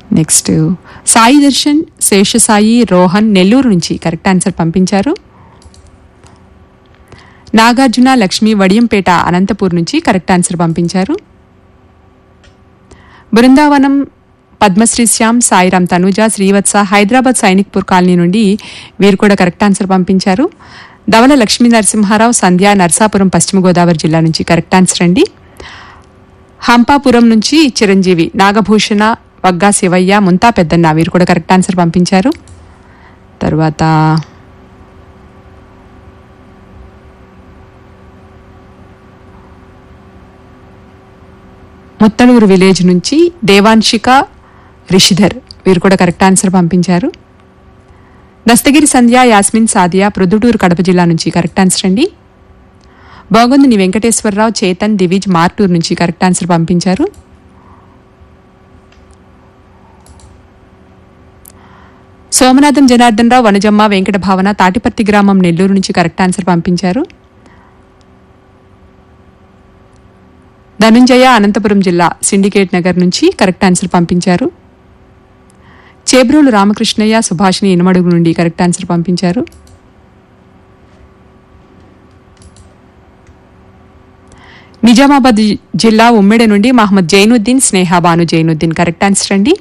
Next Sai Darshan, Seshasai, Rohan Nellore నుంచి correct answer పంపించారు. నాగార్జున, లక్ష్మి వడియంపేట అనంతపూర్ నుంచి కరెక్ట్ ఆన్సర్ పంపించారు. బృందావనం, పద్మశ్రీ శ్యామ్, సాయిరామ్, తనుజ, శ్రీవత్స హైదరాబాద్ సైనిక్పూర్ కాలనీ నుండి వీరు కూడా కరెక్ట్ ఆన్సర్ పంపించారు. ధవల లక్ష్మీ నరసింహారావు, సంధ్య నర్సాపురం పశ్చిమ గోదావరి జిల్లా నుంచి కరెక్ట్ ఆన్సర్ అండి. హంపాపురం నుంచి చిరంజీవి, నాగభూషణ, వగ్గా శివయ్య, ముంతా పెద్దన్న వీరు కూడా కరెక్ట్ ఆన్సర్ పంపించారు. తర్వాత ముత్తలూరు విలేజ్ నుంచి దేవాంశిక, రిషిధర్ వీరు కూడా కరెక్ట్ ఆన్సర్ పంపించారు. దస్తగిరి సంధ్య, యాస్మిన్, సాదియా ప్రొద్దుటూరు కడప జిల్లా నుంచి కరెక్ట్ ఆన్సర్ అండి. బాగుంది వెంకటేశ్వరరావు, చేతన్, దివిజ్ మార్టూరు నుంచి కరెక్ట్ ఆన్సర్ పంపించారు. సోమనాథం, జనార్దన్ రావు, వనజమ్మ, వెంకట భావన తాటిపర్తి గ్రామం నెల్లూరు నుంచి కరెక్ట్ ఆన్సర్ పంపించారు. ధనుంజయ, అనంతపురం జిల్లా సిండికేట్ నగర్ నుంచి కరెక్ట్ ఆన్సర్ పంపించారు. చేబ్రోలు రామకృష్ణయ్య, సుభాషిణి ఇనమడుగు నుండి కరెక్ట్ ఆన్సర్ పంపించారు. నిజామాబాద్ జిల్లా ఉమ్మెడ నుండి మహమ్మద్ జైనుద్దీన్, స్నేహ బాను జైనుద్దీన్ కరెక్ట్ ఆన్సర్ అండి.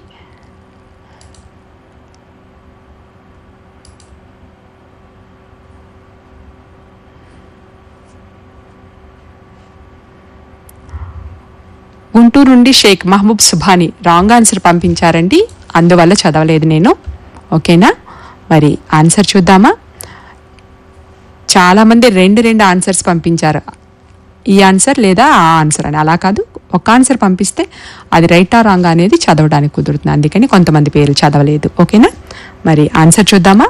గుంటూరు నుండి షేక్ మహబూబ్ సుభాని రాంగ్ ఆన్సర్ పంపించారండి, అందువల్ల చదవలేదు నేను. ఓకేనా, మరి ఆన్సర్ చూద్దామా. చాలామంది రెండు ఆన్సర్స్ పంపించారు, ఈ ఆన్సర్ లేదా ఆ ఆన్సర్ అని. అలా కాదు, ఒక ఆన్సర్ పంపిస్తే అది రైటా రాంగ్ అనేది చదవడానికి కుదురుతుంది, అందుకని కొంతమంది పేర్లు చదవలేదు. ఓకేనా, మరి ఆన్సర్ చూద్దామా.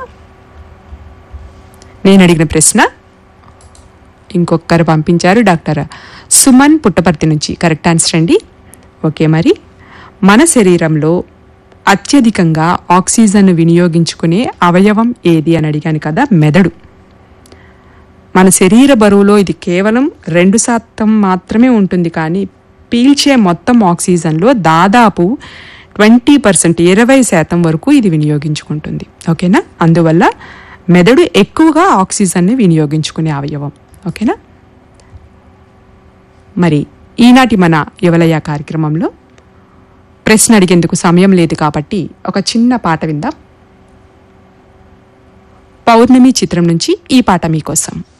నేను అడిగిన ప్రశ్న ఇంకొకరు పంపించారు, డాక్టర్ సుమన్ పుట్టపర్తి నుంచి కరెక్ట్ ఆన్సర్ అండి. ఓకే, మరి మన శరీరంలో అత్యధికంగా ఆక్సిజన్ వినియోగించుకునే అవయవం ఏది అని అడిగాను కదా, మెదడు. మన శరీర బరువులో ఇది కేవలం 2% మాత్రమే ఉంటుంది, కానీ పీల్చే మొత్తం ఆక్సిజన్లో దాదాపు 20%, 20% వరకు ఇది వినియోగించుకుంటుంది. ఓకేనా, అందువల్ల మెదడు ఎక్కువగా ఆక్సిజన్ని వినియోగించుకునే అవయవం. ఓకేనా, మరి ఈనాటి మన యువలయ కార్యక్రమంలో ప్రశ్న అడిగేందుకు సమయం లేదు కాబట్టి ఒక చిన్న పాట విందాం. పౌర్ణమి చిత్రం నుంచి ఈ పాట మీకోసం.